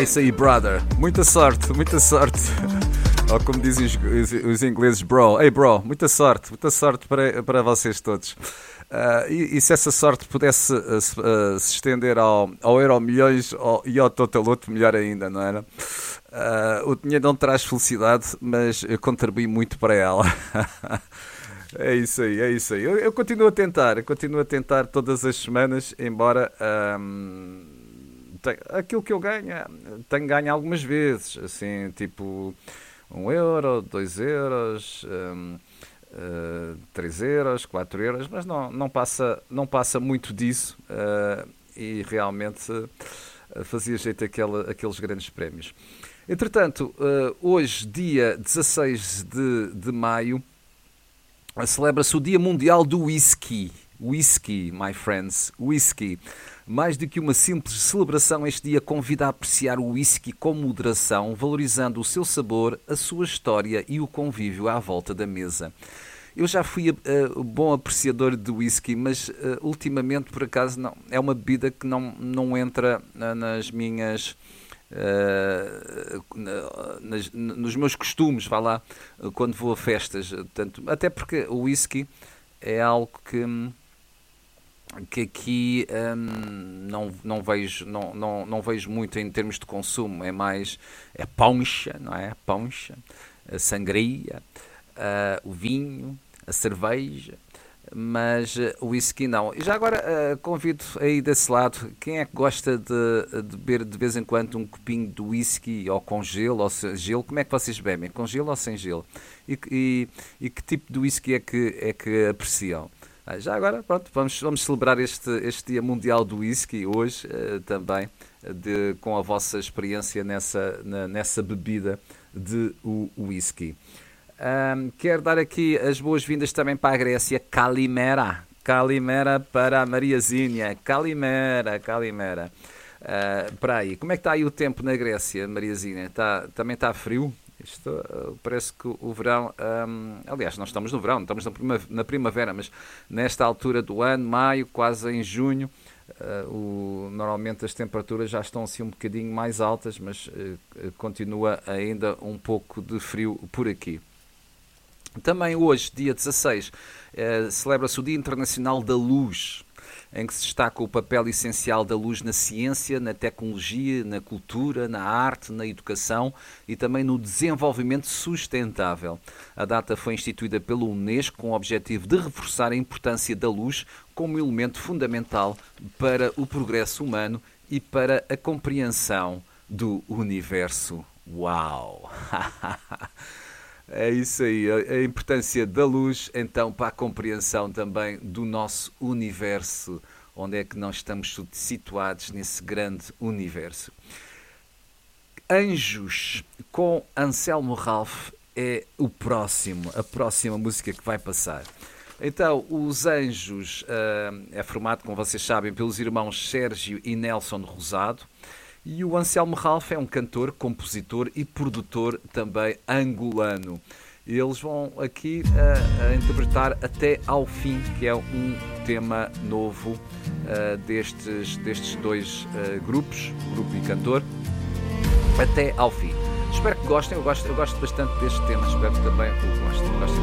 isso aí, brother. Muita sorte, muita sorte. Ou como dizem os ingleses, bro. Hey, bro, muita sorte para vocês todos. E se essa sorte pudesse se estender ao Euro Milhões e ao Totaloto, melhor ainda, não era? O dinheiro não traz felicidade, mas eu contribuí muito para ela. É isso aí, é isso aí. Eu continuo a tentar todas as semanas, embora aquilo que eu ganho, tenho ganho algumas vezes, assim, tipo 1 euro, 2 euros, 3 euros, 4 euros, mas não passa muito disso, e realmente fazia jeito aqueles grandes prémios. Entretanto, hoje, dia 16 de maio, celebra-se o Dia Mundial do Whisky. Whisky, my friends, whisky. Mais do que uma simples celebração, este dia convida a apreciar o whisky com moderação, valorizando o seu sabor, a sua história e o convívio à volta da mesa. Eu já fui bom apreciador de whisky, mas ultimamente, por acaso, não, é uma bebida que não entra nas minhas... nos meus costumes, vá lá, quando vou a festas. Tanto, até porque o whisky é algo que aqui não vejo muito em termos de consumo. É mais poncha, não é? Poncha, a sangria, o vinho, a cerveja, mas o whisky não. E já agora convido aí desse lado, quem é que gosta de beber de vez em quando um copinho de whisky, ou com gelo, ou sem gelo? Como é que vocês bebem? Com gelo ou sem gelo? E que tipo de whisky é que apreciam? Já agora, pronto, vamos celebrar este Dia Mundial do Whisky hoje, também, com a vossa experiência nessa bebida de whisky. Quero dar aqui as boas-vindas também para a Grécia. Kalimera para a Mariazinha. Kalimera. Para aí, como é que está aí o tempo na Grécia, Mariazinha? Também está frio? Isto parece que o verão, aliás, nós estamos no verão, estamos na primavera, mas nesta altura do ano, maio, quase em junho, normalmente as temperaturas já estão assim um bocadinho mais altas, mas continua ainda um pouco de frio por aqui. Também hoje, dia 16, celebra-se o Dia Internacional da Luz, em que se destaca o papel essencial da luz na ciência, na tecnologia, na cultura, na arte, na educação e também no desenvolvimento sustentável. A data foi instituída pela Unesco com o objetivo de reforçar a importância da luz como elemento fundamental para o progresso humano e para a compreensão do universo. Uau! É isso aí, a importância da luz, então, para a compreensão também do nosso universo, onde é que nós estamos situados nesse grande universo. Anjos, com Anselmo Ralph, é a próxima música que vai passar. Então, os Anjos é formado, como vocês sabem, pelos irmãos Sérgio e Nelson Rosado. E o Anselmo Ralph é um cantor, compositor e produtor também angolano. Eles vão aqui a interpretar Até ao Fim, que é um tema novo destes dois grupos, grupo e cantor, Até ao Fim. Espero que gostem, eu gosto bastante deste tema, espero que também o gostem.